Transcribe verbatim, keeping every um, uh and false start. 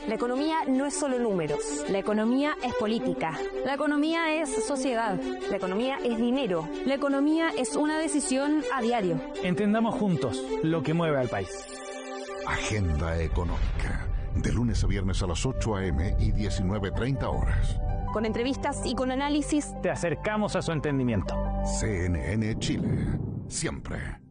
La economía no es solo números. La economía es política. La economía es sociedad. La economía es dinero. La economía es una decisión a diario. Entendamos juntos lo que mueve al país. Agenda Económica. De lunes a viernes a las ocho a eme y diecinueve treinta horas. Con entrevistas y con análisis. Te acercamos a su entendimiento. C N N Chile. Siempre